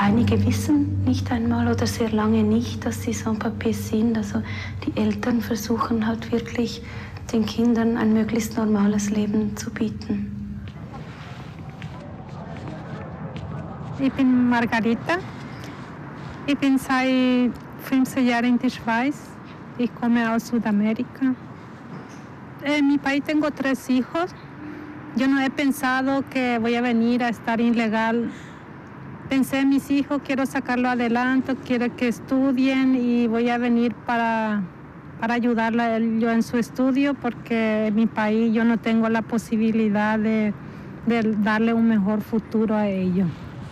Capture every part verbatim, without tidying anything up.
Einige wissen nicht einmal oder sehr lange nicht, dass sie Sans-Papiers sind. Also die Eltern versuchen halt wirklich, den Kindern ein möglichst normales Leben zu bieten. Ich bin Margarita. Ich bin seit fünfzehn Jahren in der Schweiz. Ich komme aus Südamerika. En mi país tengo tres hijos. Yo no he pensado que voy a venir a estar ilegal. Pensé en mis hijos, quiero sacarlo adelante, quiero que estudien y voy a venir para, para ayudarla a ellos en su estudio porque en mi país yo no tengo la posibilidad de, de darle un mejor futuro a ellos.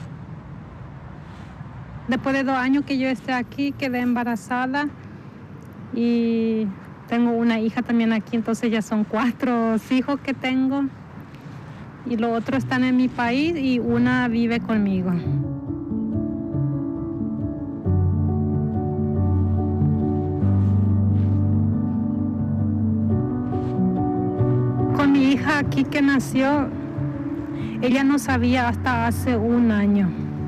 Después de dos años que yo esté aquí, quedé embarazada y tengo una hija también aquí, entonces ya son cuatro hijos que tengo. Y los otros están en mi país y una vive conmigo. Con mi hija aquí que nació, ella no sabía hasta hace un año,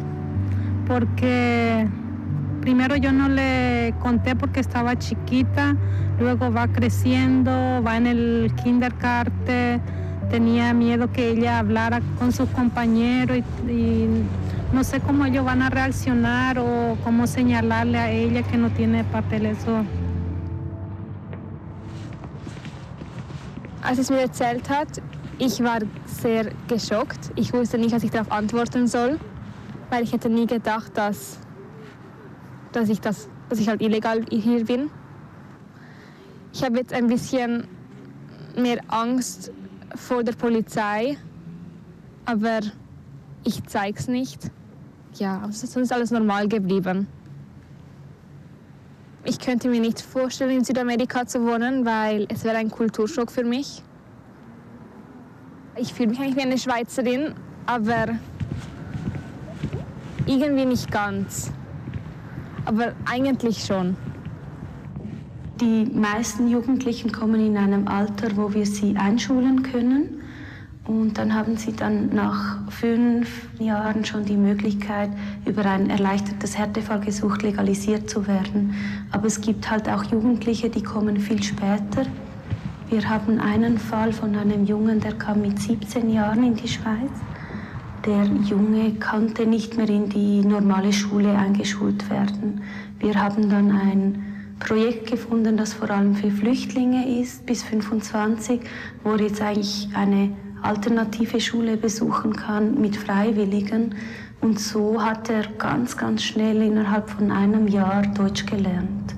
porque primero yo no le conté porque estaba chiquita, luego va creciendo, va en el kindergarten. Tenía miedo que ella hablara con sus compañeros y, y no sé cómo ellos van a reaccionar o cómo señalarle a ella que no tiene papeles. Als es mir erzählt hat, ich war sehr geschockt. Ich wusste nicht, was ich darauf antworten soll, weil ich hätte nie gedacht, dass, dass, ich, das, dass ich halt illegal hier bin. Ich habe jetzt ein bisschen mehr Angst vor der Polizei, aber ich zeig's nicht. Ja, sonst ist alles normal geblieben. Ich könnte mir nicht vorstellen, in Südamerika zu wohnen, weil es wäre ein Kulturschock für mich. Ich fühle mich eigentlich wie eine Schweizerin, aber irgendwie nicht ganz. Aber eigentlich schon. Die meisten Jugendlichen kommen in einem Alter, wo wir sie einschulen können. Und dann haben sie dann nach fünf Jahren schon die Möglichkeit, über ein erleichtertes Härtefallgesuch legalisiert zu werden. Aber es gibt halt auch Jugendliche, die kommen viel später. Wir haben einen Fall von einem Jungen, der kam mit siebzehn Jahren in die Schweiz. Der Junge konnte nicht mehr in die normale Schule eingeschult werden. Wir haben dann ein Projekt gefunden, das vor allem für Flüchtlinge ist, bis fünfundzwanzig, wo er jetzt eigentlich eine alternative Schule besuchen kann mit Freiwilligen. Und so hat er ganz, ganz schnell innerhalb von einem Jahr Deutsch gelernt.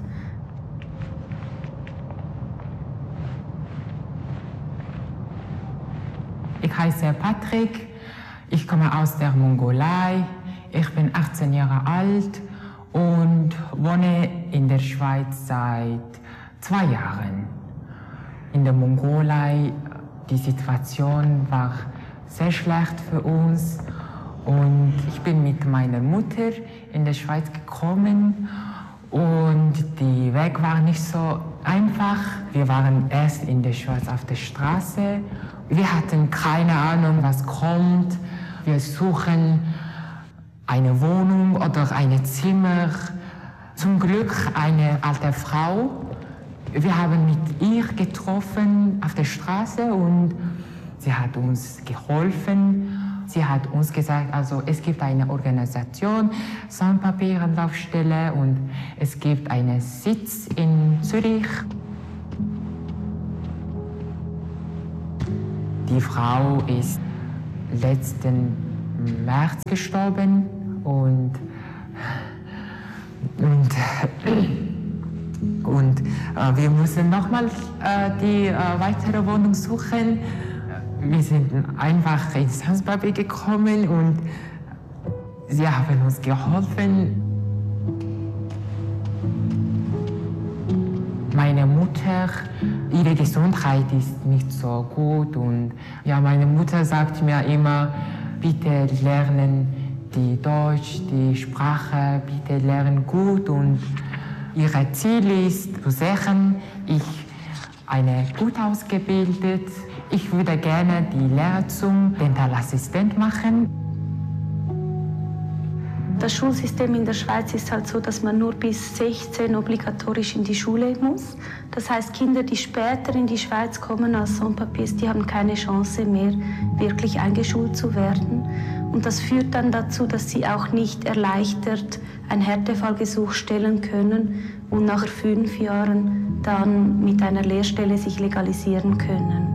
Ich heiße Patrick, ich komme aus der Mongolei, ich bin achtzehn Jahre alt und wohne in der Schweiz seit zwei Jahren. In der Mongolei, die Situation war sehr schlecht für uns und ich bin mit meiner Mutter in die Schweiz gekommen und der Weg war nicht so einfach. Wir waren erst in der Schweiz auf der Straße. Wir hatten keine Ahnung, was kommt. Wir suchen eine Wohnung oder ein Zimmer. Zum Glück eine alte Frau. Wir haben mit ihr getroffen auf der Straße und sie hat uns geholfen. Sie hat uns gesagt, also es gibt eine Organisation, Sans-Papiers-Anlaufstelle und es gibt einen Sitz in Zürich. Die Frau ist letzten März gestorben und, und, und äh, wir müssen nochmal äh, die äh, weitere Wohnung suchen. Wir sind einfach ins Sans-Papiers gekommen und sie haben uns geholfen. Meine Mutter, ihre Gesundheit ist nicht so gut und ja, meine Mutter sagt mir immer, bitte lernen die Deutsch, die Sprache, bitte lernen gut und ihr Ziel ist zu sagen, ich eine gut ausgebildet, ich würde gerne die Lehre zum Dentalassistent machen. Das Schulsystem in der Schweiz ist halt so, dass man nur bis sechzehn obligatorisch in die Schule muss. Das heißt, Kinder, die später in die Schweiz kommen als Sans-Papiers, die haben keine Chance mehr, wirklich eingeschult zu werden. Und das führt dann dazu, dass sie auch nicht erleichtert ein Härtefallgesuch stellen können und nach fünf Jahren dann mit einer Lehrstelle sich legalisieren können.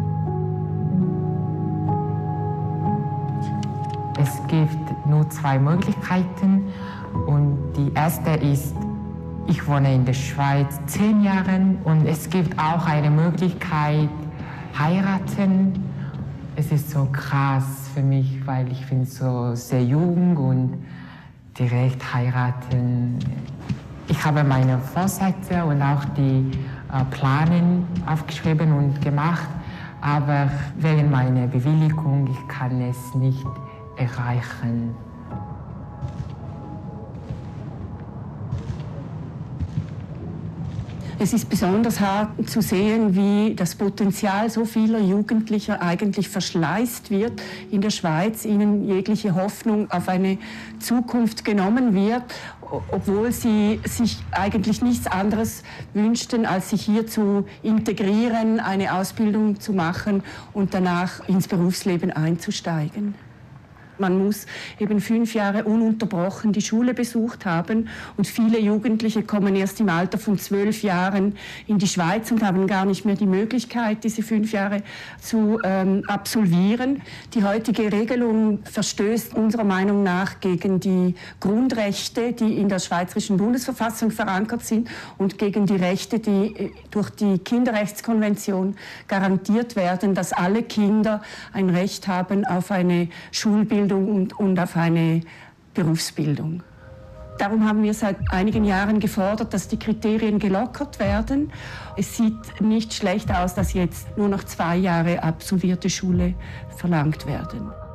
Es gibt nur zwei Möglichkeiten und die erste ist, ich wohne in der Schweiz zehn Jahre und es gibt auch eine Möglichkeit, heiraten. Es ist so krass für mich, weil ich bin so sehr jung und direkt heiraten. Ich habe meine Vorsätze und auch die äh, Pläne aufgeschrieben und gemacht, aber wegen meiner Bewilligung, ich kann es nicht erreichen. Es ist besonders hart zu sehen, wie das Potenzial so vieler Jugendlicher eigentlich verschleißt wird in der Schweiz, ihnen jegliche Hoffnung auf eine Zukunft genommen wird, obwohl sie sich eigentlich nichts anderes wünschten, als sich hier zu integrieren, eine Ausbildung zu machen und danach ins Berufsleben einzusteigen. Man muss eben fünf Jahre ununterbrochen die Schule besucht haben und viele Jugendliche kommen erst im Alter von zwölf Jahren in die Schweiz und haben gar nicht mehr die Möglichkeit, diese fünf Jahre zu ähm, absolvieren. Die heutige Regelung verstößt unserer Meinung nach gegen die Grundrechte, die in der Schweizerischen Bundesverfassung verankert sind und gegen die Rechte, die durch die Kinderrechtskonvention garantiert werden, dass alle Kinder ein Recht haben auf eine Schulbildung Und, und auf eine Berufsbildung. Darum haben wir seit einigen Jahren gefordert, dass die Kriterien gelockert werden. Es sieht nicht schlecht aus, dass jetzt nur noch zwei Jahre absolvierte Schule verlangt werden.